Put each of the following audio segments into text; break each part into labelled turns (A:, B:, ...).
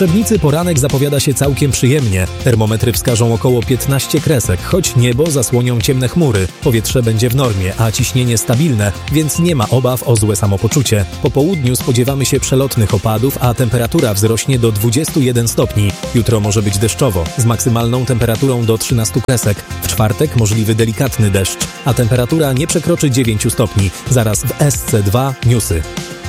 A: Trzebnicy poranek zapowiada się całkiem przyjemnie. Termometry wskażą około 15 kresek, choć niebo zasłonią ciemne chmury. Powietrze będzie w normie, a ciśnienie stabilne, więc nie ma obaw o złe samopoczucie. Po południu spodziewamy się przelotnych opadów, a temperatura wzrośnie do 21 stopni. Jutro może być deszczowo, z maksymalną temperaturą do 13 kresek. W czwartek możliwy delikatny deszcz, a temperatura nie przekroczy 9 stopni. Zaraz w SC2 newsy.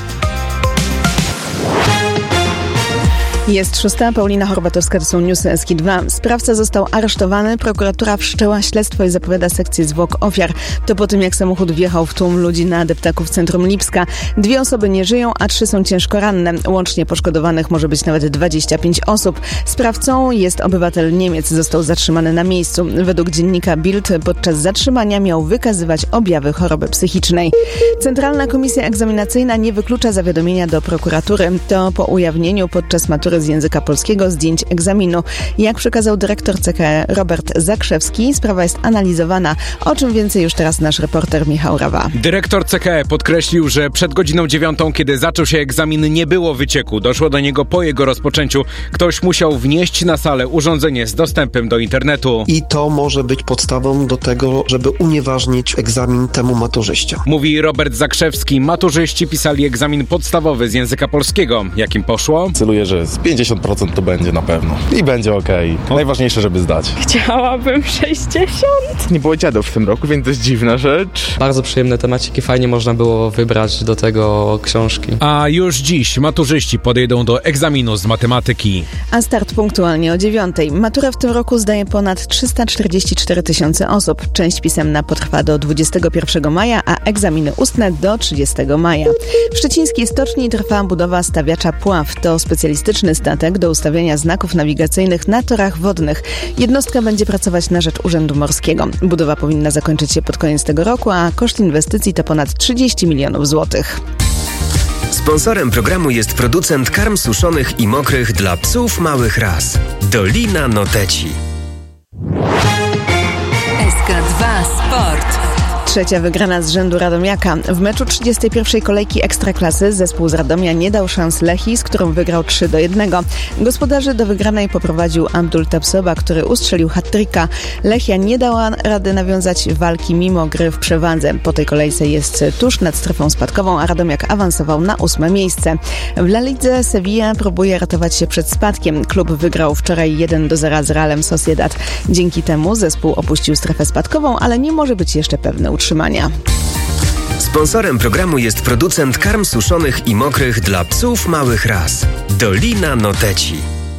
B: Jest 6. Paulina Horbatowska, to są newsy SK2. Sprawca został aresztowany, prokuratura wszczęła śledztwo i zapowiada sekcję zwłok ofiar. To po tym, jak samochód wjechał w tłum ludzi na deptaku w centrum Lipska. 2 osoby nie żyją, a 3 są ciężko ranne. Łącznie poszkodowanych może być nawet 25 osób. Sprawcą jest obywatel Niemiec, został zatrzymany na miejscu. Według dziennika Bild podczas zatrzymania miał wykazywać objawy choroby psychicznej. Centralna Komisja Egzaminacyjna nie wyklucza zawiadomienia do prokuratury. To po ujawnieniu podczas matury z języka polskiego zdjęć egzaminu. Jak przekazał dyrektor CKE Robert Zakrzewski, sprawa jest analizowana. O czym więcej już teraz nasz reporter Michał Rawa.
C: Dyrektor CKE podkreślił, że przed godziną 9, kiedy zaczął się egzamin, nie było wycieku. Doszło do niego po jego rozpoczęciu. Ktoś musiał wnieść na salę urządzenie z dostępem do internetu.
D: I to może być podstawą do tego, żeby unieważnić egzamin temu maturzyście.
C: Mówi Robert Zakrzewski. Maturzyści pisali egzamin podstawowy z języka polskiego. Jak im poszło?
E: Celuję, że z 50% to będzie na pewno. I będzie okej. Najważniejsze, żeby zdać.
F: Chciałabym 60.
G: Nie było dziadów w tym roku, więc dość dziwna rzecz.
H: Bardzo przyjemne temaciki, fajnie można było wybrać do tego książki.
C: A już dziś maturzyści podejdą do egzaminu z matematyki.
B: A start punktualnie o 9. Maturę w tym roku zdaje ponad 344 tysiące osób. Część pisemna potrwa do 21 maja, a egzaminy ustne do 30 maja. W szczecińskiej stoczni trwa budowa stawiacza Pław. To specjalistyczny statek do ustawiania znaków nawigacyjnych na torach wodnych. Jednostka będzie pracować na rzecz Urzędu Morskiego. Budowa powinna zakończyć się pod koniec tego roku, a koszt inwestycji to ponad 30 milionów złotych.
I: Sponsorem programu jest producent karm suszonych i mokrych dla psów małych ras. Dolina Noteci.
J: SK2 Sport.
B: Trzecia wygrana z rzędu Radomiaka. W meczu 31. kolejki Ekstraklasy zespół z Radomia nie dał szans Lechii, z którą wygrał 3-1. Gospodarzy do wygranej poprowadził Abdul Tapsoba, który ustrzelił hat-tricka. Lechia nie dała rady nawiązać walki mimo gry w przewadze. Po tej kolejce jest tuż nad strefą spadkową, a Radomiak awansował na 8. miejsce. W La Lidze Sevilla próbuje ratować się przed spadkiem. Klub wygrał wczoraj 1-0 z Realem Sociedad. Dzięki temu zespół opuścił strefę spadkową, ale nie może być jeszcze pewny utrzymania.
I: Sponsorem programu jest producent karm suszonych i mokrych dla psów małych ras. Dolina Noteci.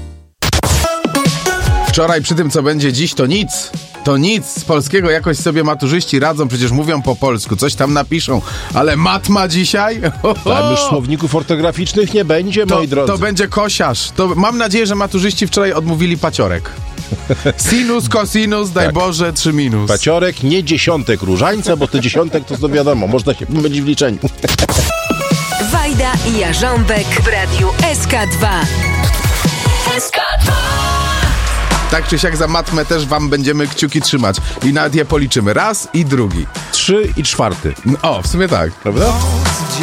K: Wczoraj przy tym, co będzie dziś, to nic. To nic. Z polskiego jakoś sobie maturzyści radzą, przecież mówią po polsku, coś tam napiszą. Ale matma dzisiaj?
E: Tam już słowników ortograficznych nie będzie, moi drodzy.
K: To będzie kosiarz. Mam nadzieję, że maturzyści wczoraj odmówili paciorek. Sinus, cosinus, daj tak. Boże, 3 minus.
E: Paciorek, nie dziesiątek różańca, bo to dziesiątek to wiadomo, można się pomylić w liczeniu.
J: Wajda i Jarząbek w radiu SK2. SK2!
K: Tak czy siak za matmę też wam będziemy kciuki trzymać. I nawet je policzymy. Raz i drugi.
E: 3 i 4.
K: O, w sumie tak.
E: Prawda?